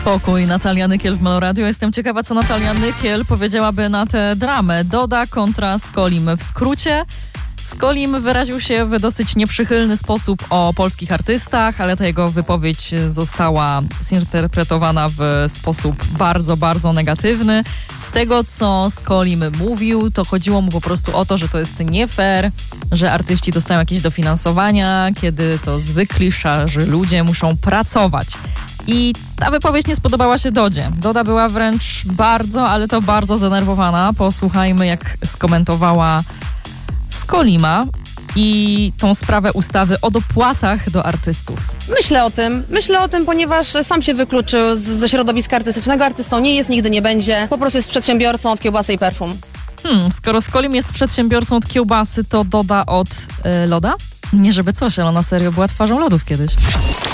spokój. Natalia Nykiel w Meloradio. Jestem ciekawa, co Natalia Nykiel powiedziałaby na tę dramę. Doda kontra Skolim. W skrócie, Skolim wyraził się w dosyć nieprzychylny sposób o polskich artystach, ale ta jego wypowiedź została zinterpretowana w sposób bardzo, bardzo negatywny. Z tego, co Skolim mówił, to chodziło mu po prostu o to, że to jest nie fair, że artyści dostają jakieś dofinansowania, kiedy to zwykli, szarzy ludzie muszą pracować. I ta wypowiedź nie spodobała się Dodzie. Doda była wręcz bardzo, ale to bardzo zdenerwowana. Posłuchajmy, jak skomentowała Skolima i tą sprawę ustawy o dopłatach do artystów. Myślę o tym, ponieważ sam się wykluczył ze środowiska artystycznego. Artystą nie jest, nigdy nie będzie. Po prostu jest przedsiębiorcą od kiełbasy i perfum. Skoro Skolim jest przedsiębiorcą od kiełbasy, to Doda od loda? Nie żeby coś, ale ona serio była twarzą lodów kiedyś.